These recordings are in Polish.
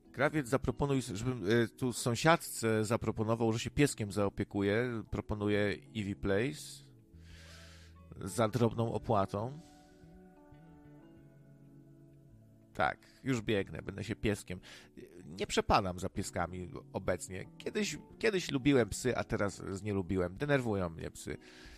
Krawiec zaproponuj, żebym tu sąsiadce zaproponował, że się pieskiem zaopiekuje. Proponuje Ivy Place za drobną opłatą. Tak, już biegnę, będę się pieskiem. Nie przepadam za pieskami obecnie. Kiedyś lubiłem psy, a teraz nie lubiłem. Denerwują mnie psy.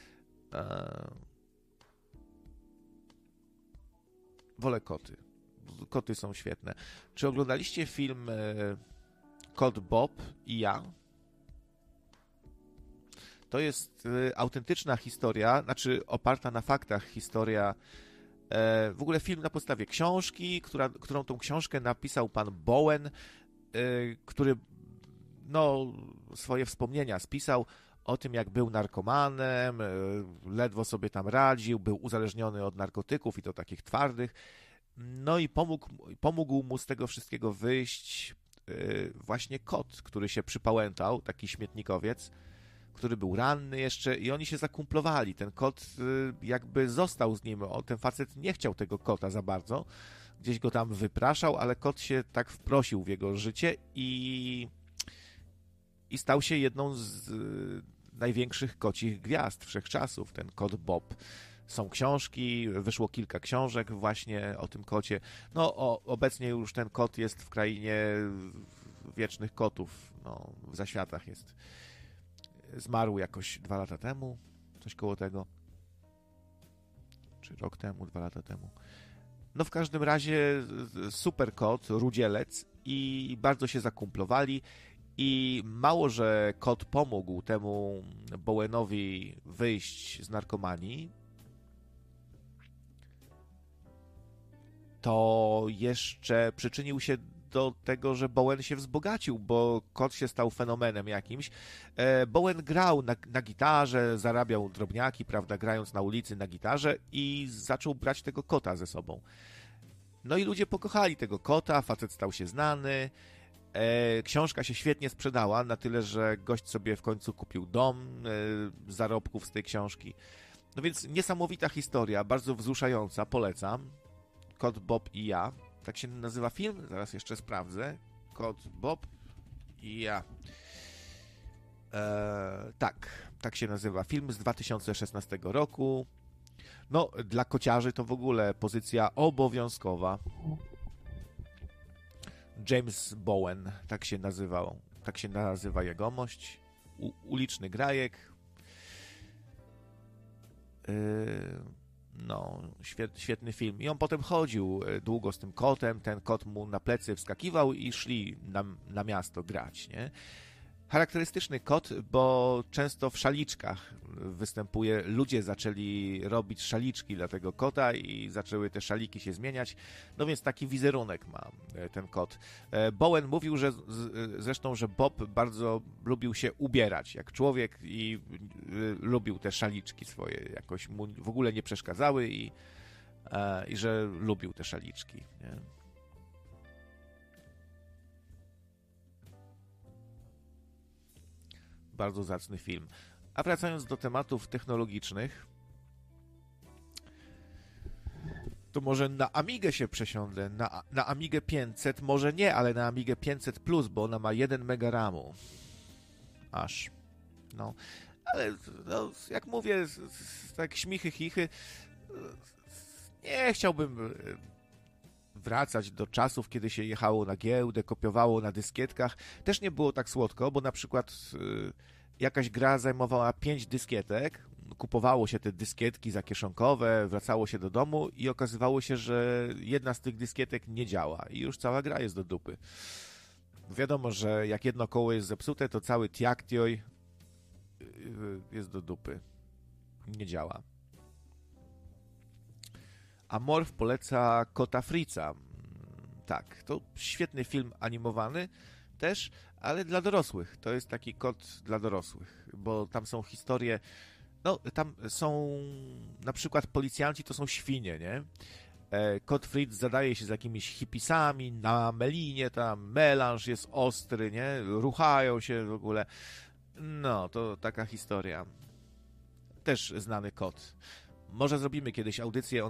Wolę koty. Koty są świetne. Czy oglądaliście film Kot Bob i ja? To jest autentyczna historia, znaczy oparta na faktach historia. W ogóle film na podstawie książki, którą tą książkę napisał pan Bowen, który swoje wspomnienia spisał o tym, jak był narkomanem, ledwo sobie tam radził, był uzależniony od narkotyków i to takich twardych. No i pomógł mu z tego wszystkiego wyjść właśnie kot, który się przypałętał, taki śmietnikowiec, który był ranny jeszcze i oni się zakumplowali. Ten kot jakby został z nim. Ten facet nie chciał tego kota za bardzo. Gdzieś go tam wypraszał, ale kot się tak wprosił w jego życie i stał się jedną z największych kocich gwiazd wszechczasów, ten kot Bob. Są książki, wyszło kilka książek właśnie o tym kocie. Obecnie już ten kot jest w krainie wiecznych kotów. W zaświatach jest. Zmarł jakoś 2 lata temu, coś koło tego. Czy rok temu, 2 lata temu. W każdym razie super kot, rudzielec i bardzo się zakumplowali i mało, że kot pomógł temu Bowenowi wyjść z narkomanii, to jeszcze przyczynił się do tego, że Bowen się wzbogacił, bo kot się stał fenomenem jakimś. Bowen grał na gitarze, zarabiał drobniaki, prawda, grając na ulicy na gitarze i zaczął brać tego kota ze sobą. No i ludzie pokochali tego kota, facet stał się znany, książka się świetnie sprzedała, na tyle, że gość sobie w końcu kupił dom z zarobków z tej książki. No więc niesamowita historia, bardzo wzruszająca, polecam. Kot Bob i ja. Tak się nazywa film? Zaraz jeszcze sprawdzę. Kot Bob i ja. Tak się nazywa film z 2016 roku. Dla kociarzy to w ogóle pozycja obowiązkowa. James Bowen, tak się nazywał. Tak się nazywa jegomość. Uliczny grajek. Świetny film. I on potem chodził długo z tym kotem, ten kot mu na plecy wskakiwał i szli na miasto grać, nie? Charakterystyczny kot, bo często w szaliczkach występuje. Ludzie zaczęli robić szaliczki dla tego kota i zaczęły te szaliki się zmieniać. Więc taki wizerunek ma ten kot. Bowen mówił, że zresztą, że Bob bardzo lubił się ubierać jak człowiek i lubił te szaliczki swoje. Jakoś mu w ogóle nie przeszkadzały i że lubił te szaliczki. Nie? Bardzo zacny film. A wracając do tematów technologicznych, to może na Amigę się przesiądę, na Amigę 500, może nie, ale na Amigę 500 Plus, bo ona ma 1 mega RAMu. Aż. Ale jak mówię, tak śmichy, chichy, nie chciałbym wracać do czasów, kiedy się jechało na giełdę, kopiowało na dyskietkach. Też nie było tak słodko, bo na przykład jakaś gra zajmowała 5 dyskietek, kupowało się te dyskietki zakieszonkowe, wracało się do domu i okazywało się, że jedna z tych dyskietek nie działa i już cała gra jest do dupy. Wiadomo, że jak jedno koło jest zepsute, to cały Tiaktioj jest do dupy. Nie działa. A Morf poleca Kota Fritza. Tak, to świetny film animowany też, ale dla dorosłych. To jest taki kot dla dorosłych, bo tam są historie, tam są na przykład policjanci to są świnie, nie? Kot Fritz zadaje się z jakimiś hipisami na melinie, tam melanż jest ostry, nie? Ruchają się w ogóle. To taka historia. Też znany kot. Może zrobimy kiedyś audycję